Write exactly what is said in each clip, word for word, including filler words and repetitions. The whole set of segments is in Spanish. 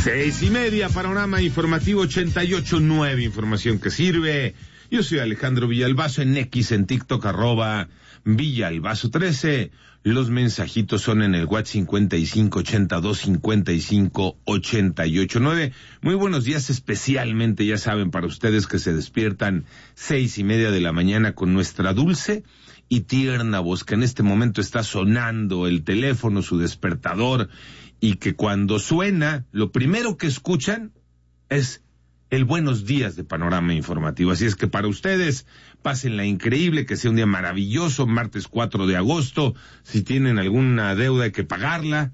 Seis y media, panorama informativo ochenta y ocho nueve, información que sirve. Yo soy Alejandro Villalbazo, en X, en TikTok, arroba Villalbazo trece. Los mensajitos son en el WhatsApp cincuenta y cinco ochenta y dos cincuenta y cinco ochenta y ocho nueve. Muy buenos días, especialmente, ya saben, para ustedes que se despiertan seis y media de la mañana con nuestra dulce y tierna voz, que en este momento está sonando el teléfono, su despertador, y que cuando suena, lo primero que escuchan es el buenos días de Panorama Informativo. Así es que para ustedes, pásenla increíble, que sea un día maravilloso, martes cuatro de agosto. Si tienen alguna deuda hay que pagarla,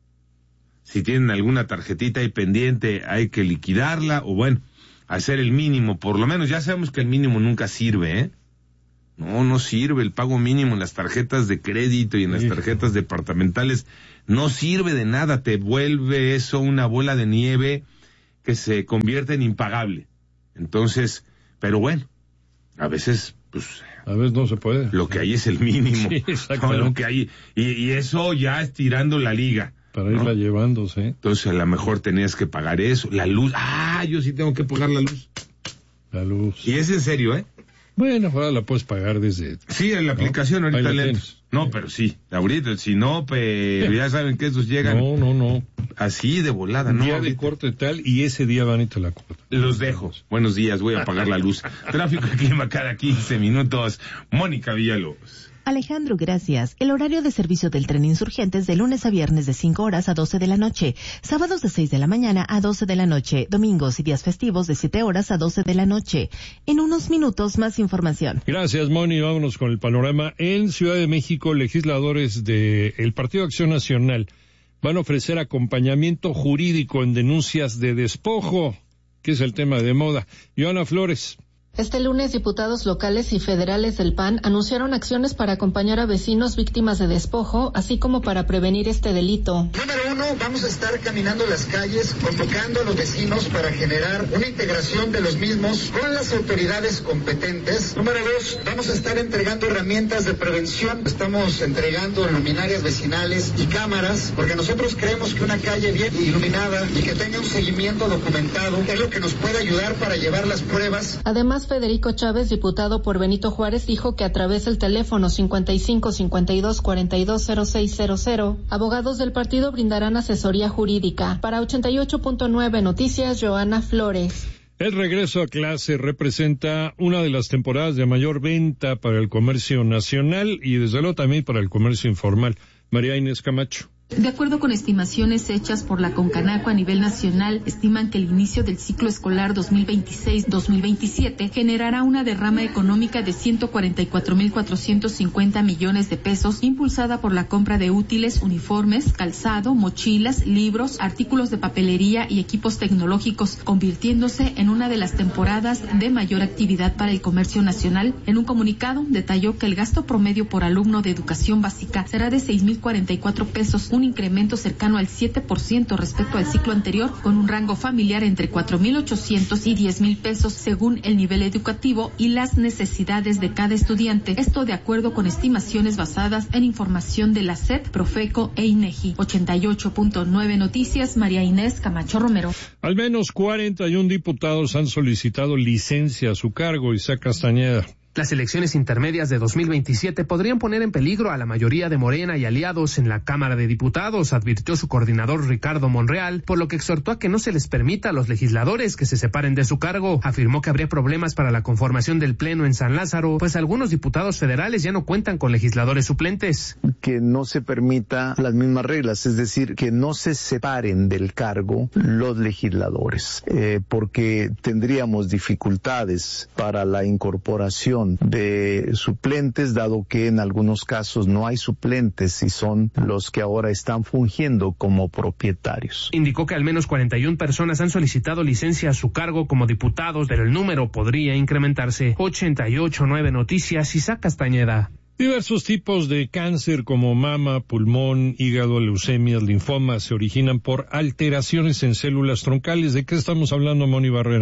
si tienen alguna tarjetita ahí pendiente hay que liquidarla, o bueno, hacer el mínimo, por lo menos. Ya sabemos que el mínimo nunca sirve, ¿eh? No, no sirve el pago mínimo en las tarjetas de crédito y en las tarjetas departamentales. No sirve de nada, te vuelve eso una bola de nieve que se convierte en impagable. Entonces, pero bueno, a veces, pues... A veces no se puede. Lo que hay es el mínimo. Sí, exactamente. No, lo que hay, y, y eso ya es tirando la liga. Para ¿no? irla llevándose. Entonces, a lo mejor tenías que pagar eso. La luz, ah, yo sí tengo que pagar la luz. La luz. Y es en serio, ¿eh? Bueno, ahora la puedes pagar desde... Sí, en la ¿no? aplicación ahorita le... No, sí. pero sí, ahorita, si no, pero ya saben que esos llegan... No, no, no. Así de volada, ¿no? Día ahorita. de corte tal, y ese día van y te la cortan. Los dejo. Buenos días, voy a apagar la luz. Tráfico y clima cada quince minutos. Mónica Villalobos. Alejandro, gracias. El horario de servicio del tren Insurgentes de lunes a viernes de cinco horas a doce de la noche, sábados de seis de la mañana a doce de la noche, domingos y días festivos de siete horas a doce de la noche. En unos minutos más información. Gracias, Moni. Vámonos con el panorama. En Ciudad de México, legisladores del Partido Acción Nacional van a ofrecer acompañamiento jurídico en denuncias de despojo, que es el tema de moda. Joana Flores. Este lunes, diputados locales y federales del P A N anunciaron acciones para acompañar a vecinos víctimas de despojo, así como para prevenir este delito. Número uno, vamos a estar caminando las calles, convocando a los vecinos para generar una integración de los mismos con las autoridades competentes. Número dos, vamos a estar entregando herramientas de prevención. Estamos entregando luminarias vecinales y cámaras, porque nosotros creemos que una calle bien iluminada y que tenga un seguimiento documentado es lo que nos puede ayudar para llevar las pruebas. Además, Federico Chávez, diputado por Benito Juárez, dijo que a través del teléfono cincuenta y cinco cincuenta y dos cuarenta y dos cero seis cero cero, abogados del partido brindarán asesoría jurídica. Para ochenta y ocho punto nueve Noticias, Joana Flores. El regreso a clase representa una de las temporadas de mayor venta para el comercio nacional y desde luego también para el comercio informal. María Inés Camacho. De acuerdo con estimaciones hechas por la Concanaco a nivel nacional, estiman que el inicio del ciclo escolar dos mil veintiséis dos mil veintisiete generará una derrama económica de ciento cuarenta y cuatro mil cuatrocientos cincuenta millones de pesos, impulsada por la compra de útiles, uniformes, calzado, mochilas, libros, artículos de papelería y equipos tecnológicos, convirtiéndose en una de las temporadas de mayor actividad para el comercio nacional. En un comunicado, detalló que el gasto promedio por alumno de educación básica será de seis mil cuarenta y cuatro pesos, un incremento cercano al siete por ciento respecto al ciclo anterior, con un rango familiar entre cuatro mil ochocientos y diez mil pesos según el nivel educativo y las necesidades de cada estudiante. Esto de acuerdo con estimaciones basadas en información de la S E P, Profeco e INEGI. ochenta y ocho punto nueve Noticias, María Inés Camacho Romero. Al menos cuarenta y un diputados han solicitado licencia a su cargo. Isaac Castañeda. Las elecciones intermedias de dos mil veintisiete podrían poner en peligro a la mayoría de Morena y aliados en la Cámara de Diputados, advirtió su coordinador Ricardo Monreal, por lo que exhortó a que no se les permita a los legisladores que se separen de su cargo. Afirmó que habría problemas para la conformación del Pleno en San Lázaro, pues algunos diputados federales ya no cuentan con legisladores suplentes. Que no se permita las mismas reglas, es decir, que no se separen del cargo los legisladores, eh, porque tendríamos dificultades para la incorporación de suplentes, dado que en algunos casos no hay suplentes y son los que ahora están fungiendo como propietarios. Indicó que al menos cuarenta y una personas han solicitado licencia a su cargo como diputados, pero el número podría incrementarse. ochenta y ocho punto nueve Noticias, Isaac Castañeda. Diversos tipos de cáncer como mama, pulmón, hígado, leucemias, linfomas se originan por alteraciones en células troncales. ¿De qué estamos hablando, Moni Barrera?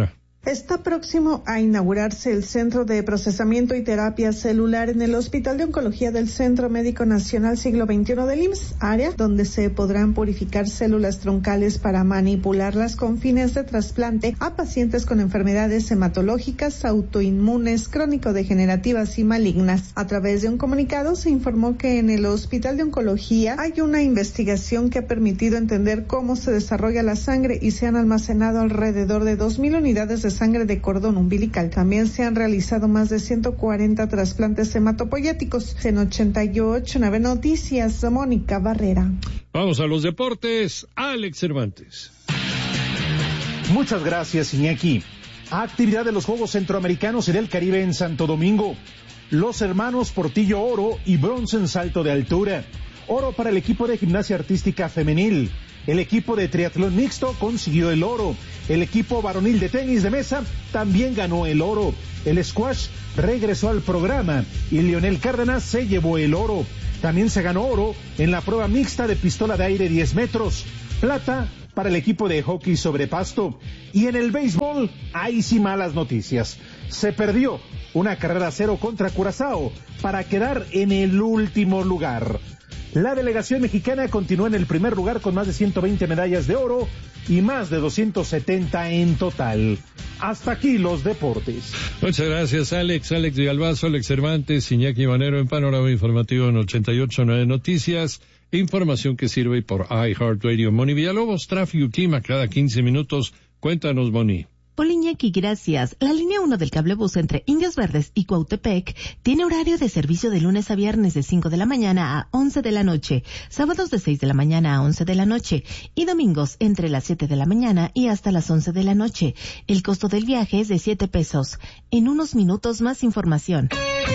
Está próximo a inaugurarse el Centro de Procesamiento y Terapia Celular en el Hospital de Oncología del Centro Médico Nacional Siglo veintiuno del I M S S, área donde se podrán purificar células troncales para manipularlas con fines de trasplante a pacientes con enfermedades hematológicas, autoinmunes, crónico-degenerativas y malignas. A través de un comunicado se informó que en el Hospital de Oncología hay una investigación que ha permitido entender cómo se desarrolla la sangre y se han almacenado alrededor de dos mil unidades de sangre de cordón umbilical. También se han realizado más de ciento cuarenta trasplantes hematopoyéticos. En ochenta y ocho nueve Noticias, Mónica Barrera. Vamos a los deportes. Alex Cervantes. Muchas gracias, Iñaki. Actividad de los Juegos Centroamericanos y del Caribe en Santo Domingo. Los hermanos Portillo oro y bronce en salto de altura. Oro para el equipo de gimnasia artística femenil. El equipo de triatlón mixto consiguió el oro. El equipo varonil de tenis de mesa también ganó el oro. El squash regresó al programa y Leonel Cárdenas se llevó el oro. También se ganó oro en la prueba mixta de pistola de aire diez metros. Plata para el equipo de hockey sobre pasto. Y en el béisbol, hay sí malas noticias. Se perdió una carrera cero contra Curazao para quedar en el último lugar. La delegación mexicana continúa en el primer lugar con más de ciento veinte medallas de oro y más de doscientos setenta en total. Hasta aquí los deportes. Muchas gracias, Alex. Alex Villalbazo, Alex Cervantes, Iñaki Manero en Panorama Informativo en ochenta y ocho nueve Noticias. Información que sirve por iHeartRadio. Moni Villalobos, tráfico y clima cada quince minutos. Cuéntanos, Moni. Hola Iñaki, gracias. La línea uno del cablebús entre Indios Verdes y Cuautepec tiene horario de servicio de lunes a viernes de cinco de la mañana a once de la noche, sábados de seis de la mañana a once de la noche y domingos entre las siete de la mañana y hasta las once de la noche. El costo del viaje es de siete pesos. En unos minutos más información.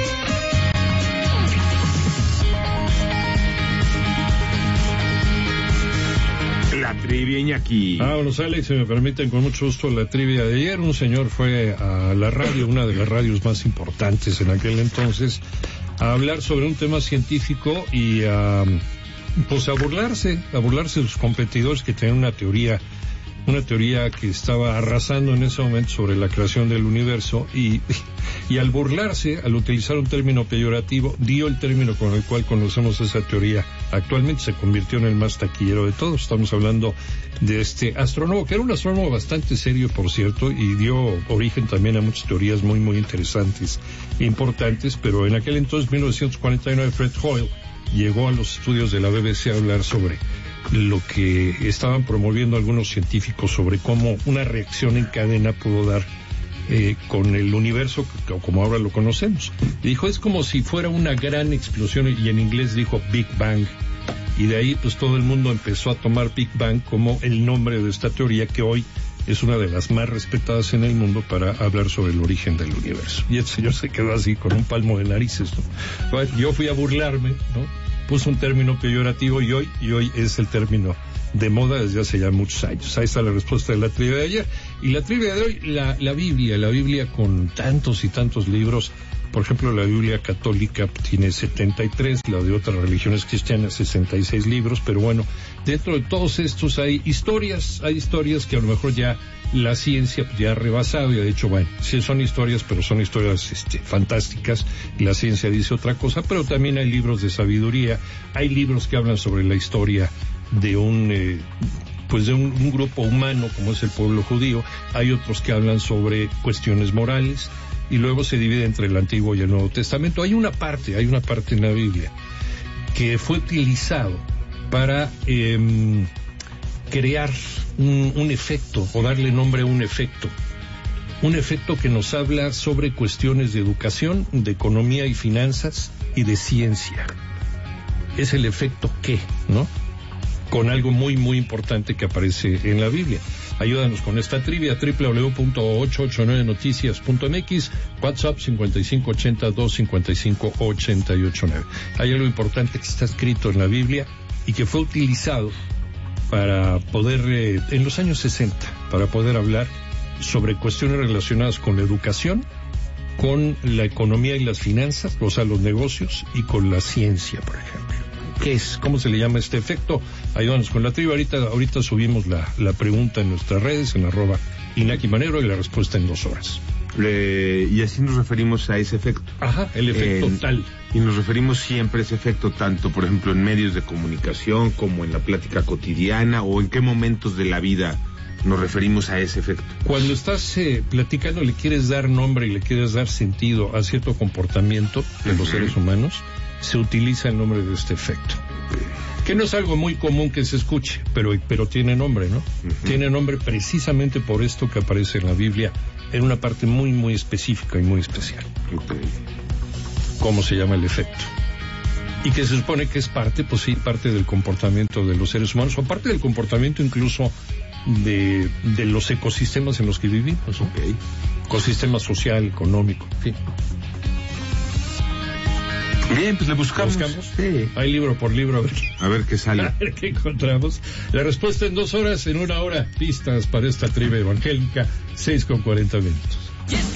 La trivia, Iñaki. Vámonos, Alex, si me permiten, con mucho gusto la trivia de ayer. Un señor fue a la radio, una de las radios más importantes en aquel entonces, a hablar sobre un tema científico y a, pues a burlarse, a burlarse de sus competidores que tenían una teoría, una teoría que estaba arrasando en ese momento sobre la creación del universo y, y al burlarse, al utilizar un término peyorativo, dio el término con el cual conocemos esa teoría. Actualmente se convirtió en el más taquillero de todos. Estamos hablando de este astrónomo, que era un astrónomo bastante serio, por cierto, y dio origen también a muchas teorías muy, muy interesantes e importantes, pero en aquel entonces, mil novecientos cuarenta y nueve, Fred Hoyle llegó a los estudios de la B B C a hablar sobre lo que estaban promoviendo algunos científicos sobre cómo una reacción en cadena pudo dar eh, con el universo como ahora lo conocemos. Dijo, es como si fuera una gran explosión, y en inglés dijo Big Bang, y de ahí pues todo el mundo empezó a tomar Big Bang como el nombre de esta teoría, que hoy es una de las más respetadas en el mundo para hablar sobre el origen del universo. Y el señor se quedó así con un palmo de narices, ¿no? Bueno, yo fui a burlarme, ¿no? Puso un término peyorativo y hoy, y hoy es el término de moda desde hace ya muchos años. Ahí está la respuesta de la trivia de ayer. Y la trivia de hoy, la, la Biblia, la Biblia con tantos y tantos libros. Por ejemplo, la Biblia católica tiene setenta y tres, la de otras religiones cristianas sesenta y seis libros, pero bueno, dentro de todos estos hay historias, hay historias que a lo mejor ya la ciencia ya ha rebasado y ha dicho, bueno, sí son historias, pero son historias este, fantásticas, y la ciencia dice otra cosa, pero también hay libros de sabiduría, hay libros que hablan sobre la historia de un... Eh, pues de un, un grupo humano como es el pueblo judío, hay otros que hablan sobre cuestiones morales, y luego se divide entre el Antiguo y el Nuevo Testamento. Hay una parte, hay una parte en la Biblia que fue utilizado para eh, crear un, un efecto, o darle nombre a un efecto, un efecto que nos habla sobre cuestiones de educación, de economía y finanzas y de ciencia. Es el efecto ¿qué?, ¿no? Con algo muy, muy importante que aparece en la Biblia. Ayúdanos con esta trivia, doble u doble u doble u punto ochocientos ochenta y nueve noticias punto m x, WhatsApp cincuenta y cinco ochenta, doscientos cincuenta y cinco ochenta y ocho nueve. Hay algo importante que está escrito en la Biblia y que fue utilizado para poder, eh, en los años sesenta, para poder hablar sobre cuestiones relacionadas con la educación, con la economía y las finanzas, o sea, los negocios, y con la ciencia, por ejemplo. ¿Qué es? ¿Cómo se le llama este efecto? Ayúdanos con la trivia. Ahorita, ahorita subimos la, la pregunta en nuestras redes, en arroba Inaki Manero, y la respuesta en dos horas. Eh, y así nos referimos a ese efecto. Ajá, el efecto en, tal. Y nos referimos siempre a ese efecto, tanto, por ejemplo, en medios de comunicación, como en la plática cotidiana, o en qué momentos de la vida nos referimos a ese efecto. Cuando estás eh, platicando, le quieres dar nombre y le quieres dar sentido a cierto comportamiento de uh-huh. los seres humanos, se utiliza el nombre de este efecto. Que no es algo muy común que se escuche, pero, pero tiene nombre, ¿no? Uh-huh. Tiene nombre precisamente por esto que aparece en la Biblia, en una parte muy, muy específica y muy especial. Okay. ¿Cómo se llama el efecto? Y que se supone que es parte, pues sí, parte del comportamiento de los seres humanos, o parte del comportamiento incluso de, de los ecosistemas en los que vivimos, ¿no? Okay. Ecosistema social, económico, en fin. Bien, pues le buscamos. ¿Buscamos? Sí. Hay libro por libro, a ver qué, a ver qué sale. A ver qué encontramos. La respuesta en dos horas, en una hora. Pistas para esta trivia evangélica, seis con cuarenta minutos.